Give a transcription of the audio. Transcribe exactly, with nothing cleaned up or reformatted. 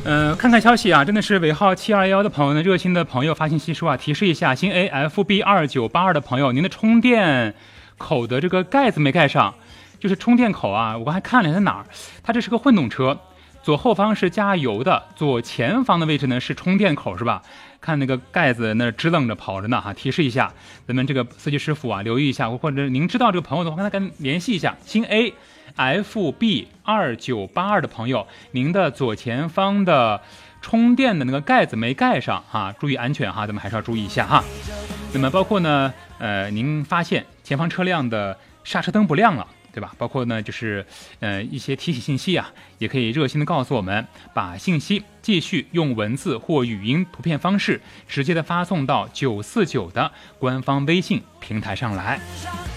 呃，看看消息啊，真的是尾号七二幺的朋友呢，热心的朋友发信息说啊，提示一下新 A F B 二九八二的朋友，您的充电口的这个盖子没盖上，就是充电口啊，我刚才看了在哪儿，它这是个混动车，左后方是加油的，左前方的位置呢是充电口，是吧？看那个盖子那支棱着跑着呢哈，提示一下咱们这个司机师傅啊，留意一下，或者您知道这个朋友的话，跟他跟联系一下，新 A F B 二九八二的朋友，您的左前方的充电的那个盖子没盖上哈，注意安全哈，咱们还是要注意一下哈。那么包括呢，呃，您发现前方车辆的刹车灯不亮了，对吧？包括呢，就是呃一些提醒信息啊，也可以热心的告诉我们，把信息继续用文字或语音、图片方式直接的发送到九四九的官方微信平台上来。